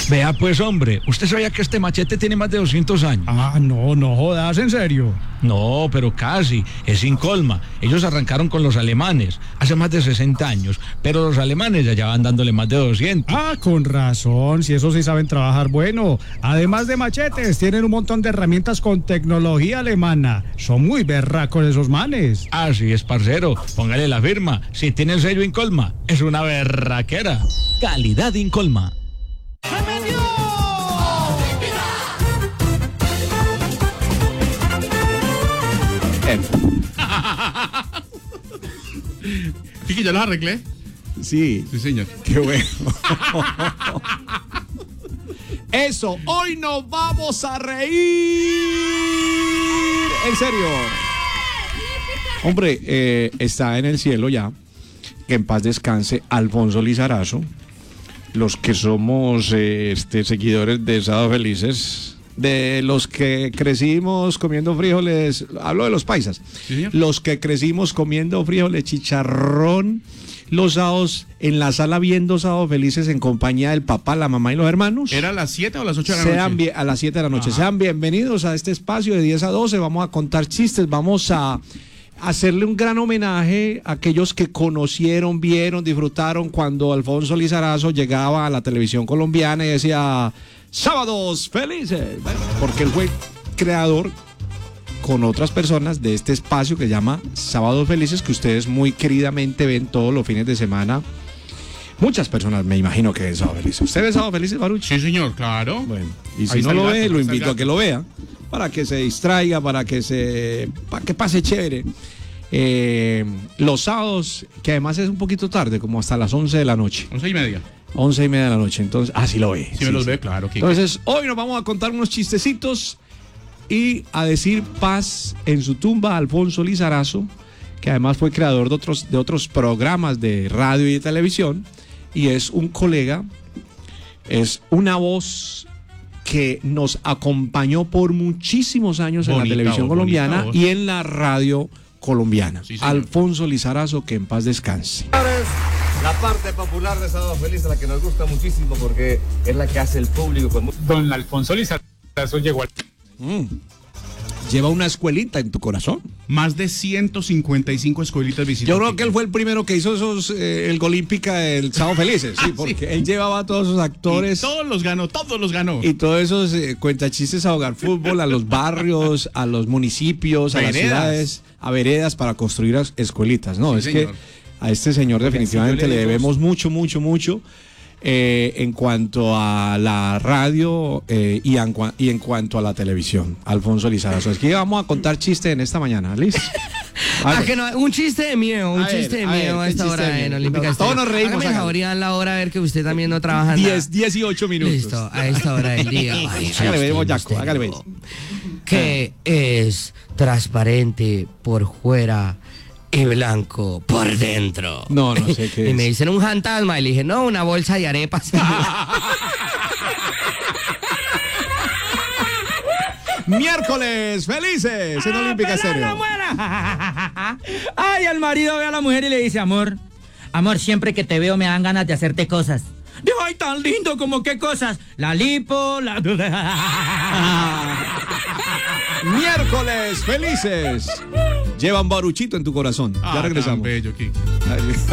Vea pues, hombre, ¿usted sabía que este machete tiene más de 200 años? Ah, no jodas, ¿en serio? No, pero casi, es sin colma. Ellos arrancaron con los alemanes hace más de 60 años, pero los alemanes ya van dándole más de 200. Ah, con razón, si eso sí saben trabajar bueno. Además de machetes, tienen un montón de herramientas con tecnología alemana. Son muy berracos esos manes. Así es, parcero, póngale la firma. Si tiene el sello Incolma, es una berraquera. Calidad Incolma. Kiki, ¿ya los arreglé? Sí. Sí, señor. Qué bueno. Eso, hoy nos vamos a reír. En serio. Hombre, está en el cielo ya. Que en paz descanse Alfonso Lizarazo. Los que somos seguidores de Sábado Felices, de los que crecimos comiendo frijoles, hablo de los paisas, ¿Sí, señor? los que crecimos comiendo frijoles, chicharrón, los sábados en la sala viendo Sábado Felices en compañía del papá, la mamá y los hermanos. ¿Era a las 7 o a las 8 de la noche? A las 7 de la noche. Ajá. Sean bienvenidos a este espacio de 10 a 12. Vamos a contar chistes, vamos a hacerle un gran homenaje a aquellos que conocieron, vieron, disfrutaron cuando Alfonso Lizarazo llegaba a la televisión colombiana y decía Sábados Felices, porque él fue creador con otras personas de este espacio que se llama Sábados Felices, que ustedes muy queridamente ven todos los fines de semana. Muchas personas me imagino que ven Sábados Felices. ¿Usted ve Sábados Felices, Baruch? Sí, señor, claro. Bueno, y si Ahí no está el lo gato, ve, ahí lo está el invito a gato. que lo vea, para que se distraiga, para que pase chévere. Los sábados, que además es un poquito tarde, como hasta las 11 de la noche. 11:30. 11:30 de la noche, entonces, sí lo ve. Sí, me los ve, claro. Kiki. Entonces, hoy nos vamos a contar unos chistecitos y a decir paz en su tumba a Alfonso Lizarazo, que además fue creador de otros programas de radio y de televisión, y es un colega, es una voz que nos acompañó por muchísimos años en la Bonita televisión voz, colombiana bonita voz. y en la radio colombiana. Sí, señor. Alfonso Lizarazo, que en paz descanse. La parte popular de Sábado Feliz, la que nos gusta muchísimo porque es la que hace el público con Don Alfonso Lizarazo llegó al... Lleva una escuelita en tu corazón. Más de 155 escuelitas visitadas. Yo creo que él fue el primero que hizo el Golímpica del Sábado Felices, sí, porque él llevaba a todos esos actores Todos los ganó. y todos esos cuentachistes a jugar fútbol, a los barrios, a los municipios, a las Veredas. ciudades, a veredas para construir escuelitas. No, Sí, es señor. que a este señor definitivamente yo le le digo- debemos mucho. En cuanto a la radio y en cuanto a la televisión, Alfonso Lizarazo. Es que vamos a contar chistes en esta mañana, ¿listo? Que no, un chiste de miedo, A ver, a ¿qué esta chiste hora de miedo? en Olímpica Todos Estéreo. nos reímos Hágame acá. favor y dan la hora a ver que usted también no trabaja nada. 18 minutos. Listo, a esta hora del día. Ay, Hágale, Dios, boyaco, misterio. hágale, Que es transparente por fuera y blanco por dentro. No sé qué Y es. me dicen un fantasma y le dije, no, una bolsa de arepas. Miércoles felices en Olímpica Estéreo. Ay, el marido ve a la mujer y le dice, amor, siempre que te veo me dan ganas de hacerte cosas. Digo, ay, tan lindo, como qué cosas. La lipo, la... Miércoles felices. Llevan Baruchito en tu corazón. Ya Tan regresamos. bello, Kiki.